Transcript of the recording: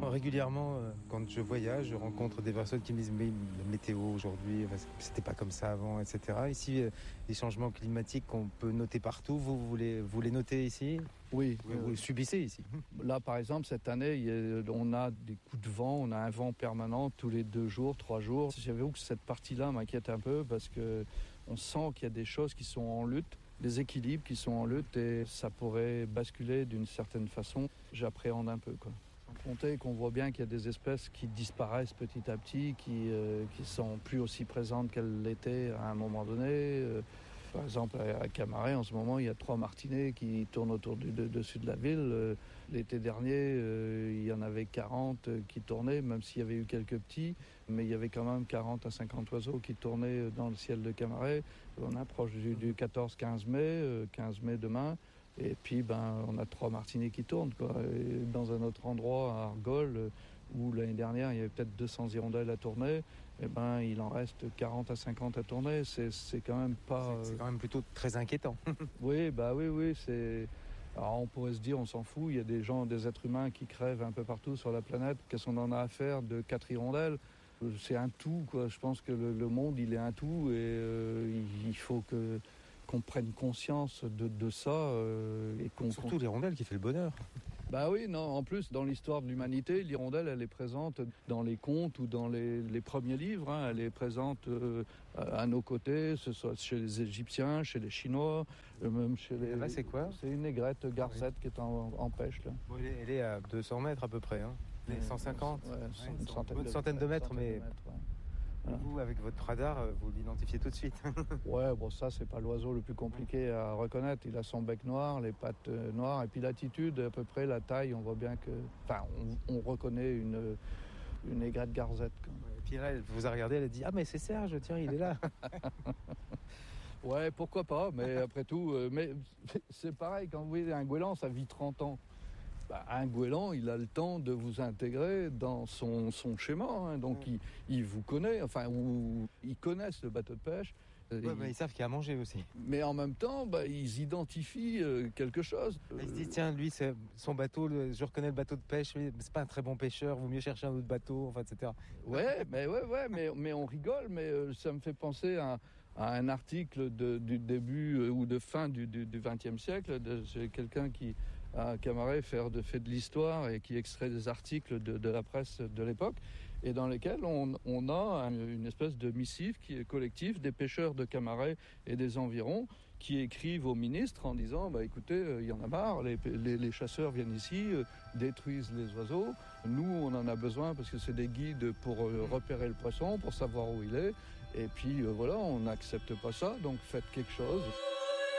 régulièrement, quand je voyage, je rencontre des personnes qui me disent « mais la météo aujourd'hui, c'était pas comme ça avant, etc. » Ici, les changements climatiques qu'on peut noter partout, vous les notez ici ? Oui. Vous subissez ici ? Là, par exemple, cette année, on a des coups de vent, on a un vent permanent tous les 2 jours, 3 jours. J'avoue que cette partie-là m'inquiète un peu parce qu'on sent qu'il y a des choses qui sont en lutte, des équilibres qui sont en lutte et ça pourrait basculer d'une certaine façon. J'appréhende un peu, quoi. Sans compter qu'on voit bien qu'il y a des espèces qui disparaissent petit à petit, qui sont plus aussi présentes qu'elles l'étaient à un moment donné. Par exemple, à Camaret, en ce moment, il y a 3 martinets qui tournent autour du dessus de la ville. L'été dernier, il y en avait 40 qui tournaient, même s'il y avait eu quelques petits. Mais il y avait quand même 40 à 50 oiseaux qui tournaient dans le ciel de Camaret. On approche du 14-15 mai, 15 mai demain. Et puis, on a 3 martinets qui tournent, quoi. Et dans un autre endroit, à Argol, où l'année dernière, il y avait peut-être 200 hirondelles à tourner, il en reste 40 à 50 à tourner. C'est quand même pas... C'est quand même plutôt très inquiétant. Oui, c'est... Alors on pourrait se dire, on s'en fout, il y a des êtres humains qui crèvent un peu partout sur la planète. Qu'est-ce qu'on en a à faire de 4 hirondelles ? C'est un tout, quoi. Je pense que le monde, il est un tout et il faut qu'on prenne conscience de ça. Et surtout l'hirondelle qui fait le bonheur. Bah oui, non, en plus, dans l'histoire de l'humanité, l'hirondelle, elle est présente dans les contes ou dans les premiers livres. Hein. Elle est présente à nos côtés, ce soit chez les Égyptiens, chez les Chinois, même chez les... Là, c'est quoi ? C'est une aigrette garcette qui est en pêche, là. Bon, elle est à 200 mètres à peu près, hein. Les 150 une centaine de mètres, mais... Voilà. Vous, avec votre radar, vous l'identifiez tout de suite. Ouais, bon, ça, c'est pas l'oiseau le plus compliqué à reconnaître. Il a son bec noir, les pattes noires, et puis l'attitude, à peu près, la taille, on voit bien que... Enfin, on reconnaît une aigrette garzette. Ouais, et puis là, elle vous a regardé, elle a dit « Ah, mais c'est Serge, tiens, il est là !» Ouais, pourquoi pas, mais après tout... mais c'est pareil, quand vous voyez un goéland, ça vit 30 ans. Un goéland, il a le temps de vous intégrer dans son schéma, hein, donc il vous connaît, ils connaissent le bateau de pêche. Ils savent qu'il y a à manger aussi. Mais en même temps, ils identifient quelque chose. Ils se disent, tiens, lui, c'est son bateau, je reconnais le bateau de pêche, mais c'est pas un très bon pêcheur, vaut mieux chercher un autre bateau, etc. Ouais, mais on rigole, mais ça me fait penser à un article du début ou de fin du XXe siècle, c'est quelqu'un qui, à Camaret, fait de l'histoire et qui extrait des articles de la presse de l'époque, et dans lesquels on a une espèce de missive qui est collectif des pêcheurs de Camaret et des environs, qui écrivent au ministre en disant écoutez, il y en a marre, les chasseurs viennent ici, détruisent les oiseaux, nous on en a besoin parce que c'est des guides pour repérer le poisson, pour savoir où il est, et puis voilà, on n'accepte pas ça, donc faites quelque chose.